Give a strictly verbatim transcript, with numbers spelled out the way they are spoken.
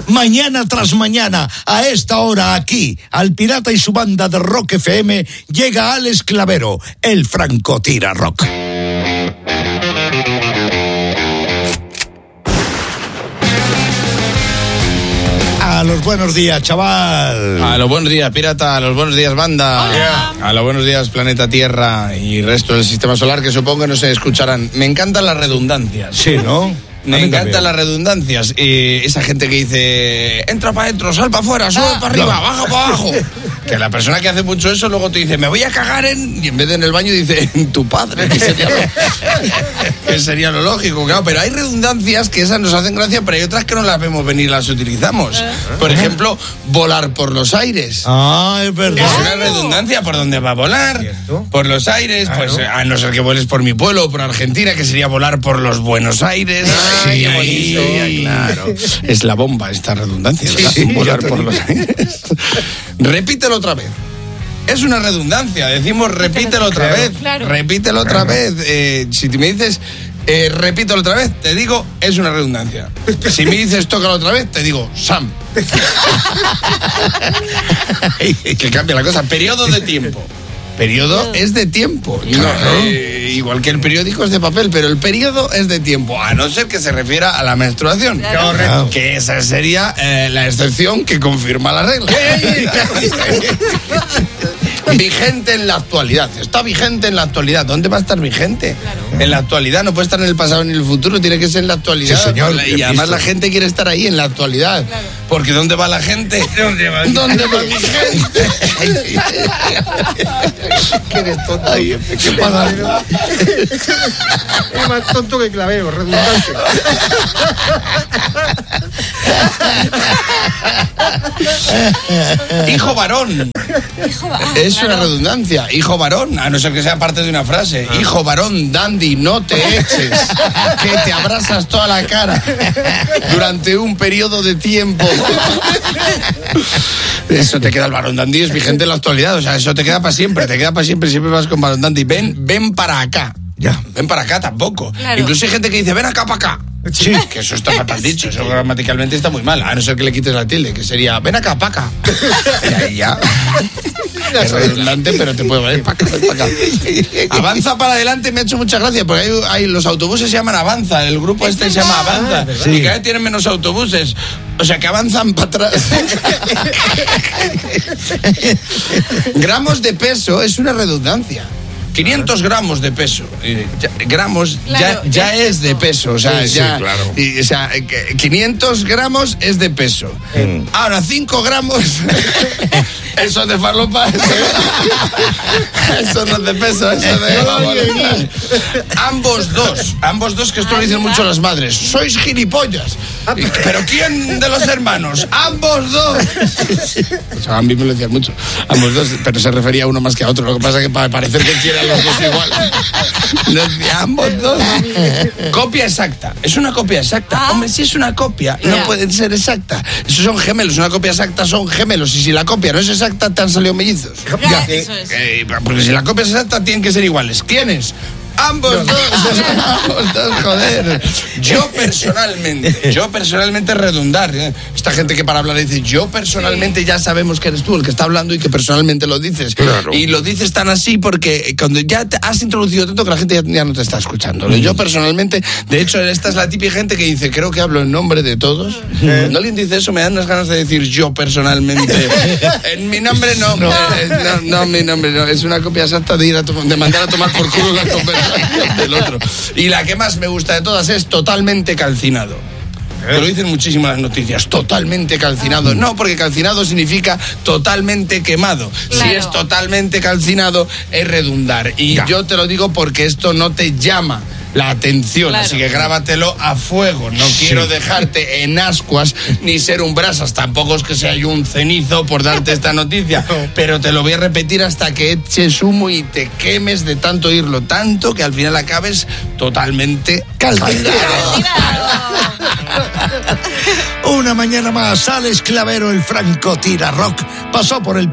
Mañana tras mañana, a esta hora aquí, al Pirata y su banda de Rock F M, llega Alex Clavero, el francotira rock. A los buenos días, chaval. A los buenos días, pirata. A los buenos días, banda. Hola. A los buenos días, planeta Tierra y resto del sistema solar, que supongo que no se escucharán. Me encantan las redundancias. Sí, ¿no? Me encantan las redundancias. Eh, esa gente que dice, entra para adentro, sal para afuera, sube para arriba, no. baja para abajo. Que la persona que hace mucho eso luego te dice, me voy a cagar en... Y en vez de en el baño dice, en tu padre. Que sería lo, que sería lo lógico, claro. Pero hay redundancias que esas nos hacen gracia, pero hay otras que no las vemos venir y las utilizamos. Por ejemplo, volar por los aires. Ah, es verdad. Es una redundancia. ¿Por dónde va a volar? ¿Cierto? Por los aires, Claro. pues a no ser que vueles por mi pueblo o por Argentina, que sería volar por los Buenos Aires. Sí, Ay, bonito. sí. Claro. Es la bomba esta redundancia, ¿verdad? Sí, Volar ya te por digo. los aires. Repítelo otra vez. Es una redundancia. Decimos repítelo otra Claro. vez. Claro. Repítelo otra vez. Eh, si me dices... Eh, repítelo otra vez, te digo, es una redundancia. Si me dices tócalo otra vez, te digo, Sam. Que cambia la cosa. Periodo de tiempo. Periodo es de tiempo. No, eh, igual que el periódico es de papel, pero el periodo es de tiempo, a no ser que se refiera a la menstruación. Claro. Correcto. Que esa sería eh, la excepción que confirma la regla. Vigente en la actualidad. Está vigente en la actualidad. ¿Dónde va a estar vigente? Claro. En la actualidad. No puede estar en el pasado ni en el futuro. Tiene que ser en la actualidad. Sí, señor. Y además la gente quiere estar ahí en la actualidad. Claro. Porque ¿dónde va la gente? ¿Dónde va? ¿Dónde va mi gente? ¿Qué eres tonto? Ay, qué padre. Es más tonto que Clavero, redundante. Hijo varón. Hijo, ah, Es claro. una redundancia. Hijo varón, a no ser que sea parte de una frase. Hijo varón, dandy, no te eches, que te abrasas toda la cara durante un periodo de tiempo. Eso te queda el varón dandy, es vigente en la actualidad. O sea, eso te queda para siempre, te queda para siempre, siempre vas con varón dandy. Ven, ven para acá. Ya. Ven para acá tampoco. Claro. Incluso hay gente que dice, ven acá para acá. Sí. Que eso está fatal dicho, eso gramaticalmente está muy mal, a no ser que le quites la tilde, que sería, ven acá, para acá. Y ahí ya. Es redundante, pero te puede valer para acá, para acá. Avanza para adelante me ha hecho mucha gracia, porque hay, hay- los autobuses se llaman Avanza, el grupo este se llama Avanza, Sí. y cada vez tienen menos autobuses, o sea que avanzan para atrás. Gramos de peso es una redundancia. quinientos gramos de peso. Eh, ya- gramos Claro, ya, ya ya es es de peso. O sea, Sí, sí, ya, claro. y, o sea, eh, que quinientos gramos es de peso. Mm. Ahora, cinco gramos, eso de farlopa. Eso, eso no es de peso, eso de. vamos, ambos dos, ambos dos, que esto lo dicen mucho las madres. Sois gilipollas. ¿Pero quién de los hermanos? Ambos dos. O sea, a mí me lo decían mucho. Ambos dos, pero se refería a uno más que a otro. Lo que pasa es que para parecer que quieren los dos igual. Decía, ambos dos. Copia exacta. Es una copia exacta. Ah. Hombre, si es una copia, no Ya. pueden ser exacta. Esos son gemelos. Una copia exacta son gemelos. Y si la copia no es exacta, te han salido mellizos. Ya, eso es. Eh, porque si la copia es exacta, tienen que ser iguales. ¿Quiénes? Ambos dos, ambos dos, joder. Yo personalmente, yo personalmente redundar. ¿eh? Esta gente que para hablar dice, yo personalmente ya sabemos que eres tú el que está hablando y que personalmente lo dices. Claro. Y lo dices tan así porque cuando ya te has introducido tanto que la gente ya, ya no te está escuchando. Yo personalmente, de hecho, esta es la típica gente que dice, creo que hablo en nombre de todos. Cuando alguien dice eso, me dan unas ganas de decir yo personalmente. En mi nombre no, no, no, no, mi nombre no. Es una copia exacta de ir a to- de mandar a tomar por culo la conversación del otro. Y la que más me gusta de todas es totalmente calcinado. Te lo dicen muchísimo las noticias, totalmente calcinado. No, porque calcinado significa totalmente quemado. Si Claro. es totalmente calcinado, es redundar. Y Ya. yo te lo digo porque esto no te llama la atención, Claro. así que grábatelo a fuego. No Sí. quiero dejarte en ascuas ni ser un brasas, tampoco es que sea yo un cenizo por darte esta noticia, pero te lo voy a repetir hasta que eches humo y te quemes de tanto oírlo, tanto que al final acabes totalmente calcinado. Una mañana más, Alex Clavero, el francotira rock, pasó por el